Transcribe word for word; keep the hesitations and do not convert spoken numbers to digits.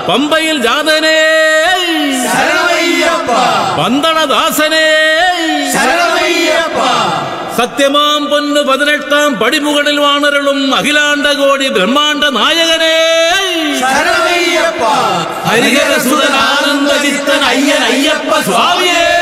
പമ്പയിൽ ജാതനേ ശരണമയ്യപ്പ, പന്തളദാസനേ ശരണമയ്യപ്പ, സത്യമാം പൊന്നു പതിനെട്ടാം പടിമുകളിൽ വാണരുളും അഖിലാണ്ടകോടി ബ്രഹ്മാണ്ട നായകനേ ശരണമയ്യപ്പ, ഹരിഹരസുതനാനന്ദചിത്തൻ അയ്യൻ അയ്യപ്പ സ്വാമിയേ.